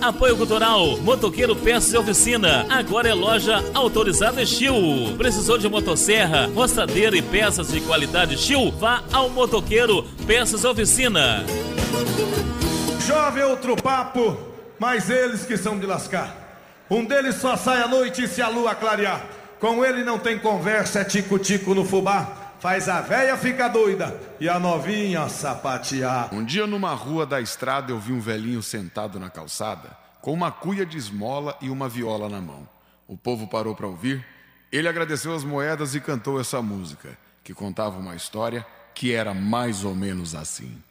Apoio Cultural, Motoqueiro Peças e Oficina. Agora é loja autorizada Estil. Precisou de motosserra, roçadeira e peças de qualidade Estil? Vá ao Motoqueiro Peças e Oficina. Chove outro papo, mas eles que são de lascar. Um deles só sai à noite se a lua clarear. Com ele não tem conversa, é tico-tico no fubá. Faz a véia ficar doida e a novinha sapatear. Um dia numa rua da estrada eu vi um velhinho sentado na calçada, com uma cuia de esmola e uma viola na mão. O povo parou para ouvir. Ele agradeceu as moedas e cantou essa música, que contava uma história que era mais ou menos assim.